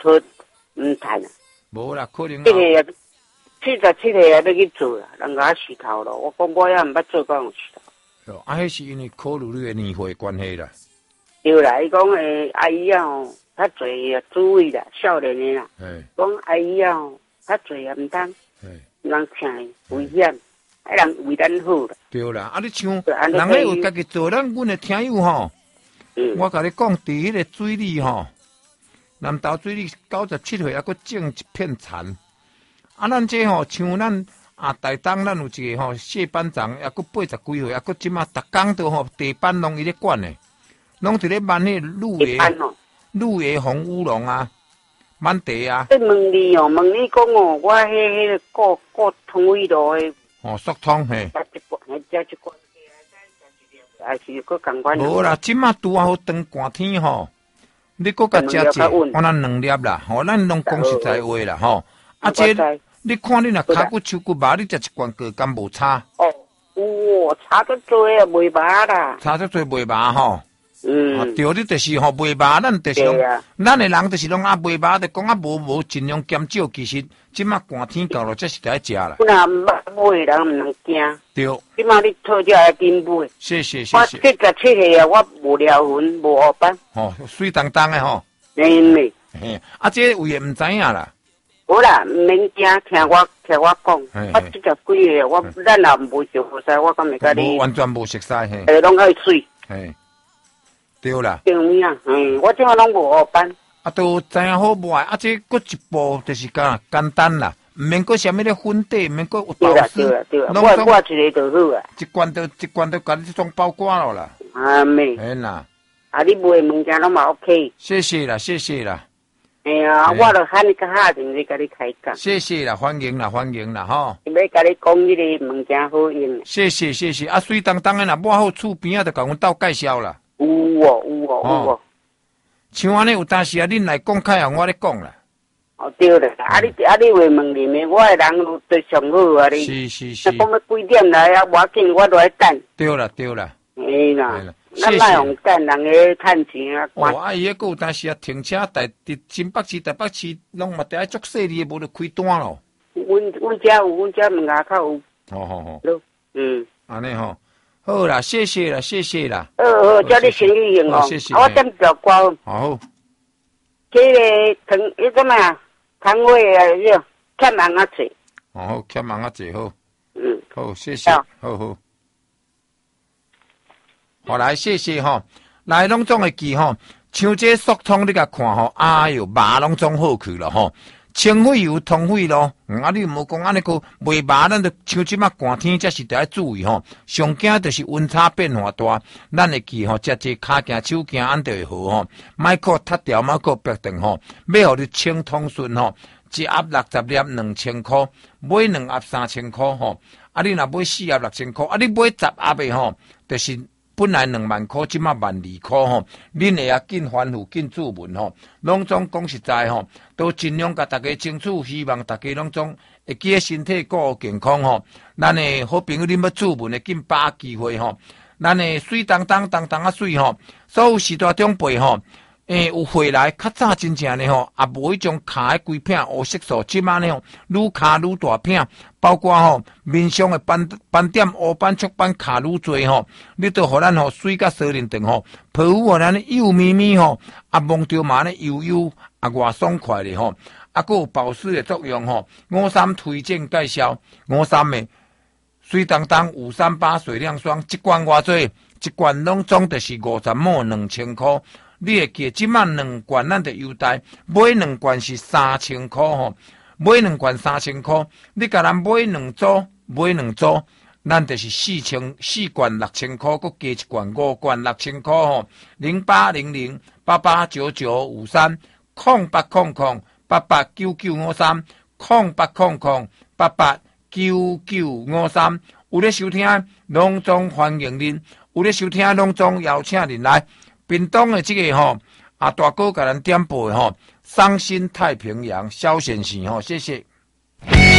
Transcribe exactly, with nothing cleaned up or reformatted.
拖唔趁啊。 无啦，可能。 这个啊，七十七岁啊，要去做啦，人家洗头咯。我讲我也唔捌做过洗头。 哦，啊，迄是因为考虑你的年岁关系啦。 对啦，伊讲诶，阿姨啊吼，较侪啊注意啦，少年的啦。 哎。 讲阿姨啊吼，较侪啊唔当。 哎。 人请危险，啊人为咱好啦。 对啦，啊你像人咧有家己做，咱阮的听友吼，嗯、我甲你讲，伫迄个水里吼，南投水里九十七岁还佫种一片田，啊咱这吼像咱啊台东咱有一个吼谢班长，还佫八十几岁，还佫即马逐工都吼地板拢伊咧管诶，拢伫咧만迄路的路的红乌龙啊。满地啊！ 你问你哦，问你讲哦，我迄迄个过过通位路诶。 哦，速通嘿。 加一罐，还加一罐，还是搁共款。 无啦，即马拄啊好长寒天吼，你搁甲加一，我咱两粒啦，吼，咱拢讲实在话啦，吼。啊，这你看你若骹骨手骨麻，你食一罐个敢无差？ 哦，有差得多啊，袂麻啦。 差得多袂麻吼。 嗯， 啊，对，你就是吼袂麻，咱就是拢，咱的人就是拢啊袂麻，就讲啊无无尽量减少。其实即马寒天到了，才是得食啦。 不然买人唔能惊。 对。 即马你讨价要紧买。 谢谢谢谢。 我七十七岁啊，我无聊魂，无学班。 吼，水当当的吼。 免免。 嘿，啊，这有也唔知影啦。 无啦，唔免惊，听我听我讲。我七十几岁，我咱也无熟悉，我敢会甲你。 完全无熟悉嘿。 诶，拢爱水。 嘿。对啦， 对面啊，嗯，我即马拢无学班， 啊，都知影好无啊，啊，这搁一步就是讲简单啦，唔免搁啥物咧粉底，唔免搁有包丝，对啦对啦对啦，我我一个就好啊， 一罐都一罐都甲你装包裹了啦， 啊妹， 嘿啦， 啊你买物件拢嘛 OK， 谢谢啦，谢谢啦， 哎呀，我著喊你较下阵来甲你开讲， 谢谢啦，欢迎啦，欢迎啦，吼， 要甲你讲迄个物件好用， 谢谢谢谢，啊，水当当的啦，抹好厝边啊，就甲阮斗介绍啦。 有哦，有哦，有哦。 像安尼有当时啊，恁来讲开啊，我咧讲啦。 哦，对啦，啊你啊你话问你咩？我诶人对上好啊你。 是是是。 讲要几点来啊？无要紧，我都来等。 对啦对啦。 嘿啦。咱莫用等人个趁钱啊。 哦，啊伊个有当时啊，停车台伫新北市、台北市拢嘛得爱足细哩，无就开单咯。 阮阮遮有，阮遮门牙口有。 好好好。 嗯。 安尼吼。好啦，谢谢啦，谢谢啦。 好好，叫你生意兴哦。 谢谢。 我点条歌。 好。 这个糖，迄什么啊？糖味啊，哟，欠芒啊济。 哦，好，欠芒啊济好。 嗯。 好，谢谢。好好。好来，谢谢吼。来，拢总会记吼，像这速通你甲看吼，哎哟，麻拢总好去了吼。清肺有通肺咯，嗯、啊！你莫讲安尼个袂麻，咱就像即马寒天，才是得爱注意吼。上惊就是温差变化大，咱会记吼，食这骹行手行安就会好吼。莫靠脱掉，莫靠逼定吼，要互你清通顺吼。一盒六十粒两千箍，买两盒三千箍吼。啊，你若买四盒六千箍，啊，你买十盒的吼，就是。本来两万块，即马万二块吼，恁会啊紧反复紧注文吼，拢总讲实在吼，都尽量甲大家争取，希望大家拢总会记身体顾好健康吼。咱诶好朋友，恁要注文会紧把握机会吼。咱诶水当当当当啊水吼，所有时代长辈吼，诶有回来较早真正咧吼，也无迄种卡诶规片黑色素，即马咧吼愈卡愈大片。包括吼面上的斑斑点、黑斑、雀斑卡愈多吼，你都互咱吼水甲烧认定吼，皮肤互咱幼咪咪吼，啊摸着嘛咧油油啊外爽快咧吼，啊佫有保湿的作用吼。五三推荐介绍，五三的水当当五三八水亮霜，一罐偌济？一罐拢总就是五十毛两千箍。你会记即满两罐咱的优待，买两罐是三千箍吼。买两罐三千块，你甲咱买两组，买两组，咱就是四千四罐六千块，佮加一罐五罐六千块吼。零八零零八八九九五三空八空空八八九九五三空八空空八八九九五三，有咧收听，拢总欢迎恁；有咧收听，拢总邀请恁来。屏东的这个吼，啊大哥甲咱点播吼。伤心太平洋，萧先生吼，谢谢。